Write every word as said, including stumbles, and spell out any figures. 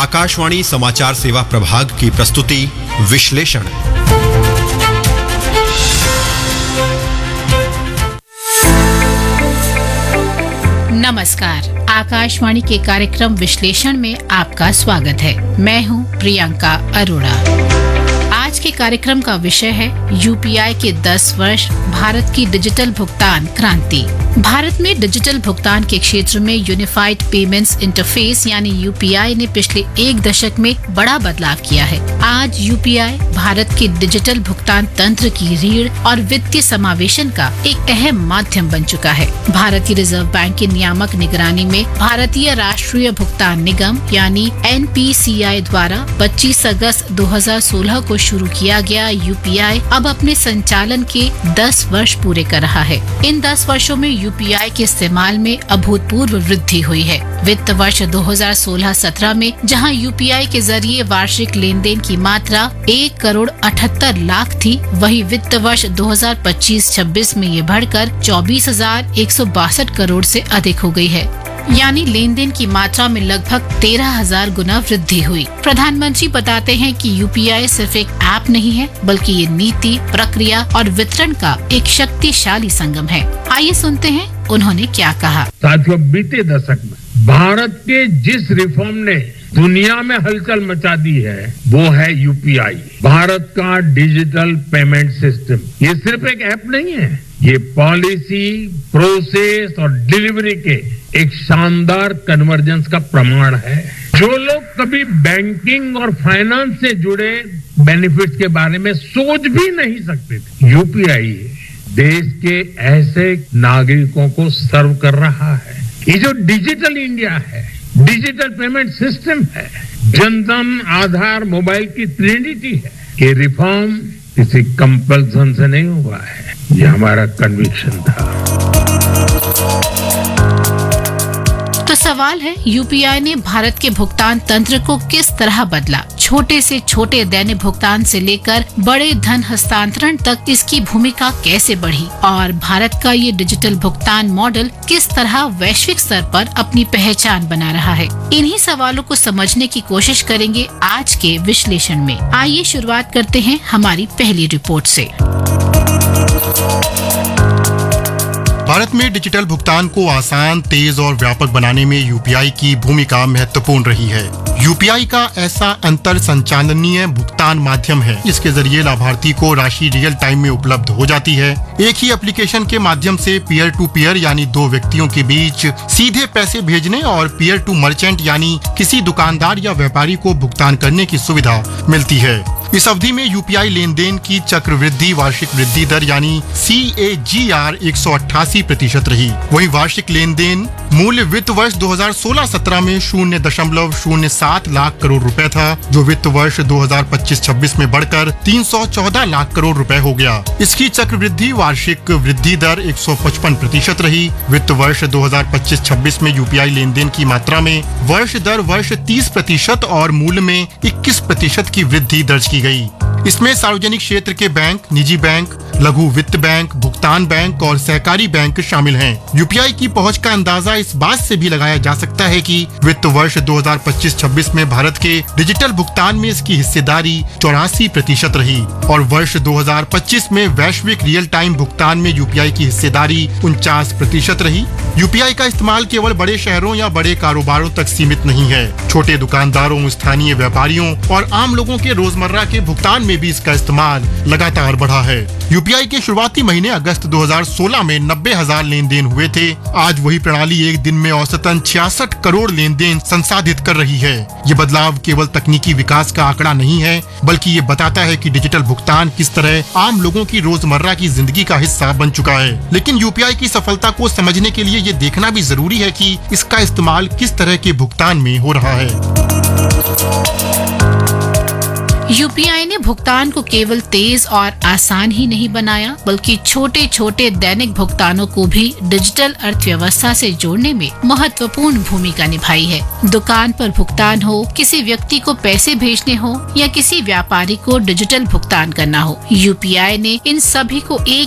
आकाशवाणी समाचार सेवा प्रभाग की प्रस्तुति विश्लेषण। नमस्कार, आकाशवाणी के कार्यक्रम विश्लेषण में आपका स्वागत है। मैं हूं प्रियंका अरोड़ा। आज के कार्यक्रम का विषय है यूपीआई के दस वर्ष, भारत की डिजिटल भुगतान क्रांति। भारत में डिजिटल भुगतान के क्षेत्र में यूनिफाइड पेमेंट्स इंटरफेस यानी यूपीआई ने पिछले एक दशक में बड़ा बदलाव किया है। आज यूपीआई भारत के डिजिटल भुगतान तंत्र की रीढ़ और वित्तीय समावेशन का एक अहम माध्यम बन चुका है। भारतीय रिजर्व बैंक की नियामक निगरानी में भारतीय राष्ट्रीय भुगतान निगम यानी एन पी सी आई द्वारा पच्चीस अगस्त दो हज़ार सोलह को शुरू किया गया यूपीआई अब अपने संचालन के दस वर्ष पूरे कर रहा है। इन दस वर्षों में यूपीआई के इस्तेमाल में अभूतपूर्व वृद्धि हुई है। वित्त वर्ष दो हज़ार सोलह सत्रह में जहां यूपीआई के जरिए वार्षिक लेन देन की मात्रा एक करोड़ अठहत्तर लाख थी, वहीं वित्त वर्ष दो हज़ार पच्चीस छब्बीस में ये बढ़कर चौबीस हजार एक सौ बासठ करोड़ से अधिक हो गई है। यानी लेन देन की मात्रा में लगभग तेरह हजार गुना वृद्धि हुई। प्रधानमंत्री बताते हैं कि यूपीआई सिर्फ एक ऐप नहीं है, बल्कि ये नीति, प्रक्रिया और वितरण का एक शक्तिशाली संगम है। आइए सुनते हैं उन्होंने क्या कहा। साथियों, बीते दशक में भारत के जिस रिफॉर्म ने दुनिया में हलचल मचा दी है वो है यूपीआई, भारत का डिजिटल पेमेंट सिस्टम। ये सिर्फ एक ऐप नहीं है, ये पॉलिसी, प्रोसेस और डिलीवरी के एक शानदार कन्वर्जेंस का प्रमाण है। जो लोग कभी बैंकिंग और फाइनेंस से जुड़े बेनिफिट्स के बारे में सोच भी नहीं सकते थे, यूपीआई देश के ऐसे नागरिकों को सर्व कर रहा है। ये जो डिजिटल इंडिया है, डिजिटल पेमेंट सिस्टम है, जनधन, आधार, मोबाइल की ट्रिनिटी है। ये रिफॉर्म किसी कंपल्सन से नहीं हुआ है, ये हमारा कन्विक्शन था। तो सवाल है, यूपीआई ने भारत के भुगतान तंत्र को किस तरह बदला? छोटे से छोटे दैनिक भुगतान से लेकर बड़े धन हस्तांतरण तक इसकी भूमिका कैसे बढ़ी और भारत का ये डिजिटल भुगतान मॉडल किस तरह वैश्विक स्तर पर अपनी पहचान बना रहा है? इन्हीं सवालों को समझने की कोशिश करेंगे आज के विश्लेषण में। आइए शुरुआत करते हैं हमारी पहली रिपोर्ट से। भारत में डिजिटल भुगतान को आसान, तेज और व्यापक बनाने में यूपीआई की भूमिका महत्वपूर्ण रही है। यूपीआई का ऐसा अंतर संचालनीय भुगतान माध्यम है जिसके जरिए लाभार्थी को राशि रियल टाइम में उपलब्ध हो जाती है। एक ही एप्लीकेशन के माध्यम से पीयर टू पीयर यानी दो व्यक्तियों के बीच सीधे पैसे भेजने और पीयर टू मर्चेंट यानी किसी दुकानदार या व्यापारी को भुगतान करने की सुविधा मिलती है। इस अवधि में यूपीआई लेन देन की चक्रवृद्धि वार्षिक वृद्धि दर यानी सी ए जी आर एक सौ अट्ठासी प्रतिशत रही। वहीं वार्षिक लेन देन मूल्य वित्त वर्ष दो हज़ार सोलह सत्रह में शून्य दशमलव शून्य सात लाख करोड़ रुपए था, जो वित्त वर्ष दो हज़ार पच्चीस छब्बीस में बढ़कर तीन सौ चौदह लाख करोड़ रुपए हो गया। इसकी चक्रवृद्धि वार्षिक वृद्धि दर एक सौ पचपन प्रतिशत रही। वित्त वर्ष दो हज़ार पच्चीस छब्बीस में यूपीआई लेन देन की मात्रा में वर्ष दर वर्ष तीस प्रतिशत और मूल्य में इक्कीस प्रतिशत की वृद्धि दर्ज की गई। इसमें सार्वजनिक क्षेत्र के बैंक, निजी बैंक, लघु वित्त बैंक, भुगतान बैंक और सहकारी बैंक शामिल हैं। यूपीआई की पहुंच का अंदाजा इस बात से भी लगाया जा सकता है कि वित्त वर्ष दो हज़ार पच्चीस छब्बीस में भारत के डिजिटल भुगतान में इसकी हिस्सेदारी चौरासी प्रतिशत रही और वर्ष दो हज़ार पच्चीस में वैश्विक रियल टाइम भुगतान में यूपीआई की हिस्सेदारी उनचास प्रतिशत रही। यूपीआई का इस्तेमाल केवल बड़े शहरों या बड़े कारोबारों तक सीमित नहीं है। छोटे दुकानदारों, स्थानीय व्यापारियों और आम लोगों के रोजमर्रा के भुगतान में भी इसका इस्तेमाल लगातार बढ़ा है। यूपीआई के शुरुआती महीने अगस्त दो हज़ार सोलह में नब्बे हजार लेन देन हुए थे। आज वही प्रणाली एक दिन में औसतन छियासठ करोड़ लेन देन संसाधित कर रही है। ये बदलाव केवल तकनीकी विकास का आंकड़ा नहीं है, बल्कि ये बताता है कि डिजिटल भुगतान किस तरह आम लोगों की रोजमर्रा की जिंदगी का हिस्सा बन चुका है। लेकिन यूपीआई की सफलता को समझने के लिए ये देखना भी जरूरी है कि इसका इस्तेमाल किस तरह के भुगतान में हो रहा है। यूपीआई ने भुगतान को केवल तेज और आसान ही नहीं बनाया, बल्कि छोटे छोटे दैनिक भुगतानों को भी डिजिटल अर्थव्यवस्था से जोड़ने में महत्वपूर्ण भूमिका निभाई है। दुकान पर भुगतान हो, किसी व्यक्ति को पैसे भेजने हो या किसी व्यापारी को डिजिटल भुगतान करना हो, यूपीआई ने इन सभी को एक